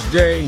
Tuesday.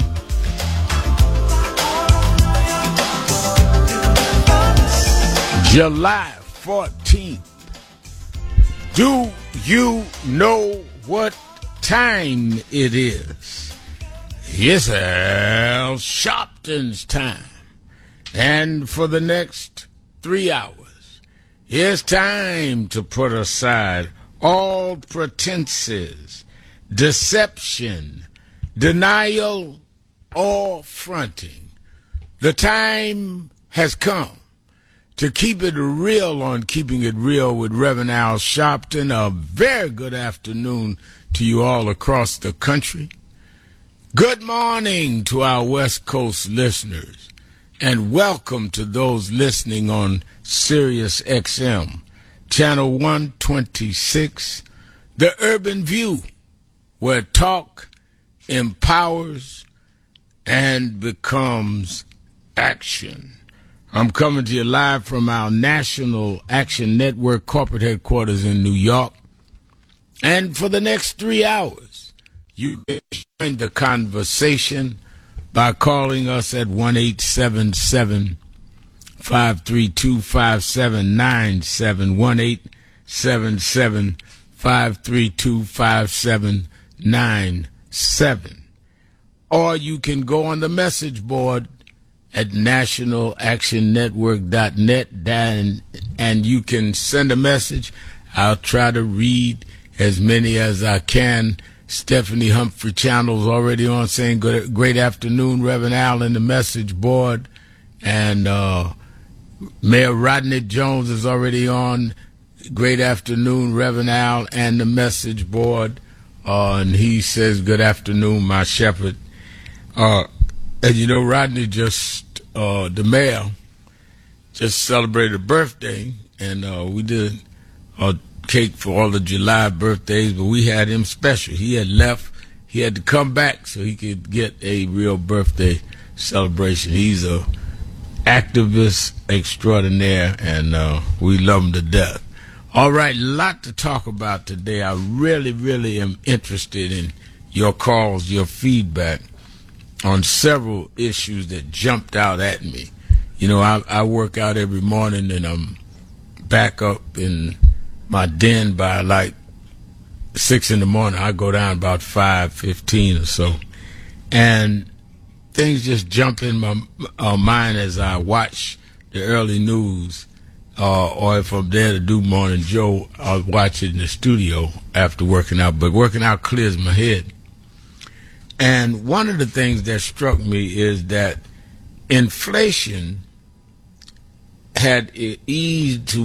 July 14th. Do you know what time it is? It's Al Sharpton's time. And for the next 3 hours, it's time to put aside all pretenses, deception, denial, or fronting. The time has come to keep it real on Keeping It Real with Reverend Al Sharpton. A very good afternoon to you all across the country. Good morning to our West Coast listeners, and welcome to those listening on Sirius XM, Channel 126, The Urban View, where talk empowers and becomes action. I'm coming to you live from our National Action Network corporate headquarters in New York. And for the next 3 hours, you can join the conversation by calling us at 1-877-532-5797, 1-877-532-5797. Or you can go on the message board at nationalactionnetwork.net, and you can send a message. I'll try to read as many as I can. Stephanie Humphrey Channel's already on saying great afternoon, Reverend Al, in the message board. And Mayor Rodney Jones is already on. Great afternoon, Reverend Al, and the message board. And he says, good afternoon, my shepherd. And you know, Rodney the mayor, just celebrated a birthday, and we did a cake for all the July birthdays, but we had him special. He had left. He had to come back so he could get a real birthday celebration. He's a activist extraordinaire, and we love him to death. All right, a lot to talk about today. I really, really am interested in your calls, your feedback on several issues that jumped out at me. You know, I work out every morning, and I'm back up in my den by like 6 in the morning. I go down about 5:15 or so. And things just jump in my mind as I watch the early news, or if I'm there to do Morning Joe, I'll watch it in the studio after working out. But working out clears my head. And one of the things that struck me is that inflation had eased to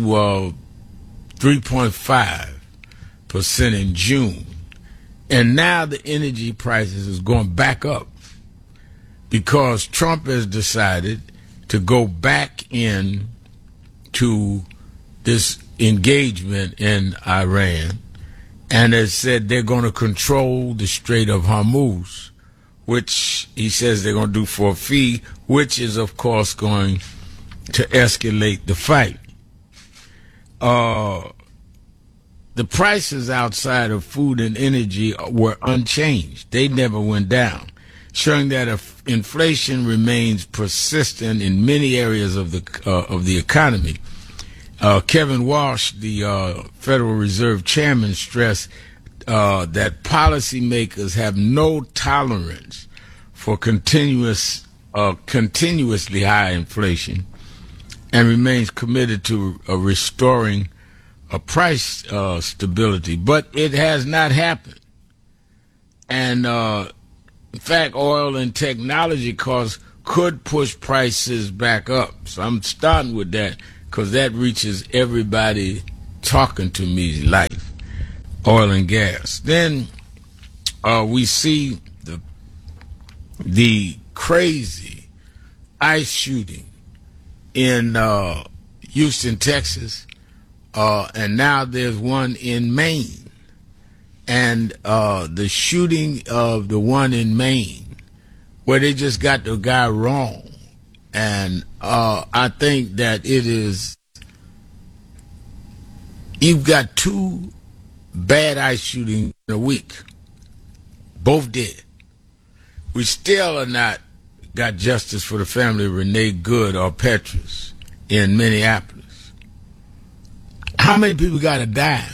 3.5% in June. And now the energy prices is going back up because Trump has decided to go back in to this engagement in Iran, and has said they're going to control the Strait of Hormuz, which he says they're going to do for a fee, which is, of course, going to escalate the fight. The prices outside of food and energy were unchanged. They never went down, showing that inflation remains persistent in many areas of the economy. Kevin Walsh, the Federal Reserve Chairman, stressed that policymakers have no tolerance for continuously high inflation, and remains committed to restoring price stability. But it has not happened. And in fact, oil and technology costs could push prices back up. So I'm starting with that, because that reaches everybody talking to me's life, oil and gas. Then we see the crazy ICE shooting in Houston, Texas, and now there's one in Maine. And the shooting of the one in Maine, where they just got the guy wrong. And I think that you've got two bad ICE shootings in a week, both dead. we still are not got justice for the family of Renee Good or Petrus in Minneapolis. How many people got to die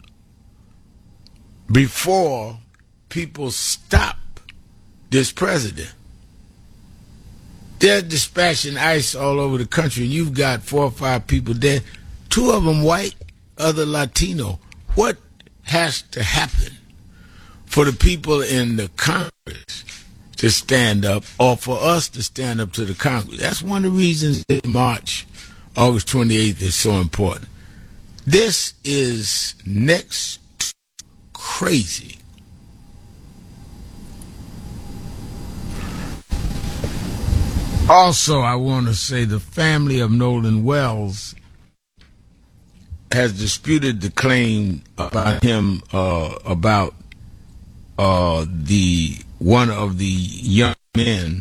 before people stop this president? They're dispatching ICE all over the country. You've got 4 or 5 people dead. 2 of them white, other Latino. What has to happen for the people in the Congress to stand up, or for us to stand up to the Congress? That's one of the reasons that March, August 28th, is so important. This is next to crazy. Also, I want to say the family of Nolan Wells has disputed the claim about him, about the one of the young men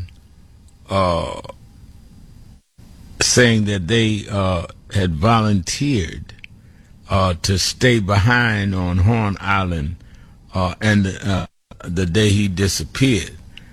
saying that they had volunteered to stay behind on Horn Island and the day he disappeared.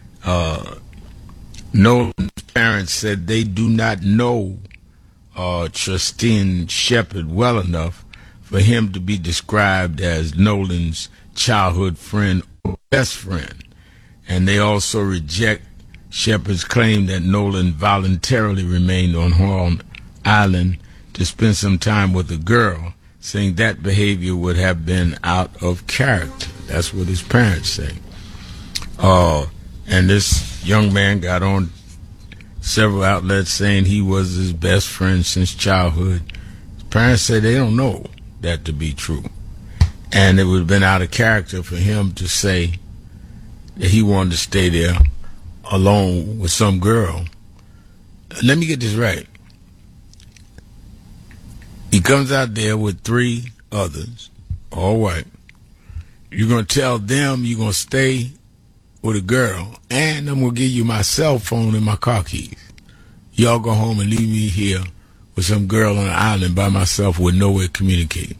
Nolan's parents said they do not know Trustine Shepard well enough for him to be described as Nolan's childhood friend or best friend. And they also reject Shepard's claim that Nolan voluntarily remained on Horn Island to spend some time with a girl, saying that behavior would have been out of character. That's what his parents say. And this young man got on several outlets saying he was his best friend since childhood. His parents say they don't know that to be true. And it would have been out of character for him to say that he wanted to stay there alone with some girl. Let me get this right. He comes out there with 3 others, all white. You're going to tell them you're going to stay with a girl, and I'm going to give you my cell phone and my car keys. Y'all go home and leave me here with some girl on an island by myself with no way to communicate.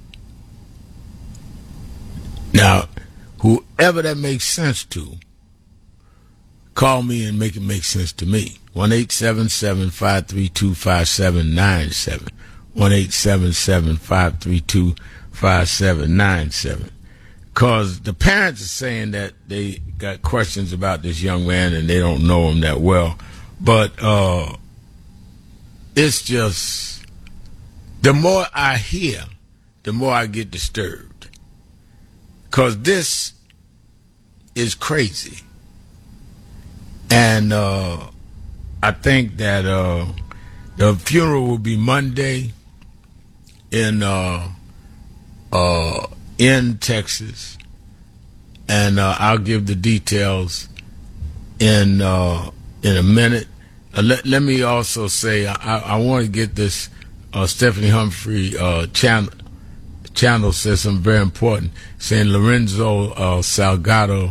Now, whoever that makes sense to, call me and make it make sense to me. 1-877-532-5797. 1-877-532-5797. Because the parents are saying that they got questions about this young man and they don't know him that well. But it's just, the more I hear, the more I get disturbed. Because this is crazy. And I think that the funeral will be Monday in Texas, and I'll give the details in a minute. Let me also say I want to get this. Stephanie Humphrey channel says something very important, saying Lorenzo Salgado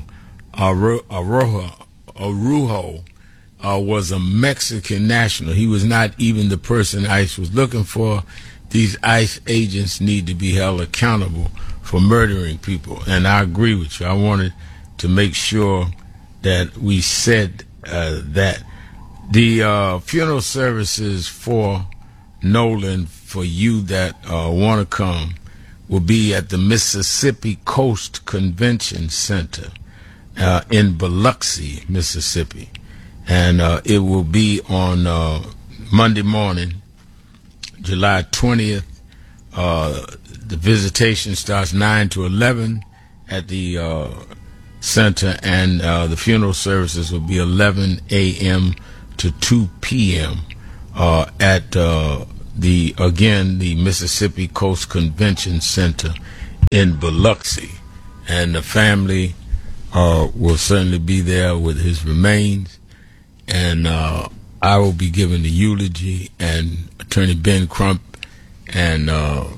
Arujo was a Mexican national. He was not even the person ICE was looking for. These ICE agents need to be held accountable for murdering people. And I agree with you. I wanted to make sure that we said that. The funeral services for Nolan, for you that want to come, will be at the Mississippi Coast Convention Center in Biloxi, Mississippi. And it will be on Monday morning, July 20th. The visitation starts 9 to 11 at the center, and the funeral services will be 11 a.m. to 2 p.m. At the Mississippi Coast Convention Center in Biloxi. And the family will certainly be there with his remains. And I will be giving the eulogy, and Attorney Ben Crump and the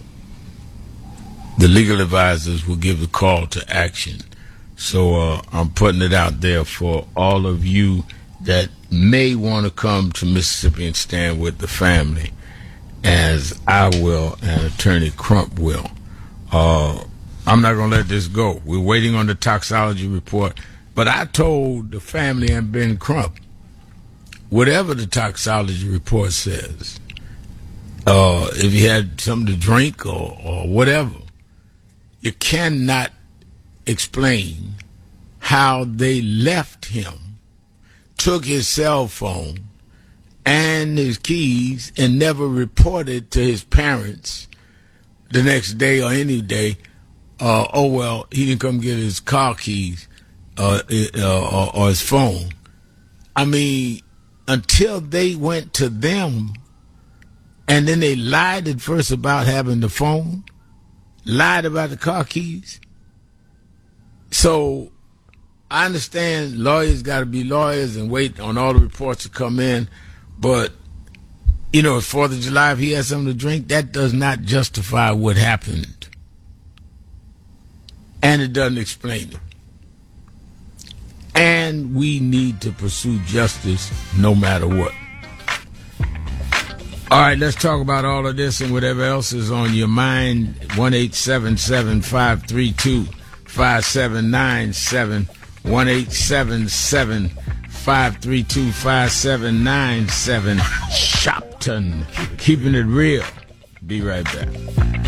legal advisors will give the call to action. So I'm putting it out there for all of you that may want to come to Mississippi and stand with the family, as I will and Attorney Crump will. I'm not going to let this go. We're waiting on the toxicology report, But I told the family and Ben Crump, whatever the toxicology report says, if he had something to drink or whatever, you cannot explain how they left him, took his cell phone and his keys, and never reported to his parents the next day or any day, oh, well, he didn't come get his car keys or his phone. I mean, until they went to them, and then they lied at first about having the phone, lied about the car keys. So I understand lawyers got to be lawyers and wait on all the reports to come in, but, you know, it's 4th of July, if he has something to drink, that does not justify what happened. And it doesn't explain it. And we need to pursue justice no matter what. All right, let's talk about all of this and whatever else is on your mind. 1-877-532-5797. 1-877-532-5797. Shopton. Keeping it real. Be right back.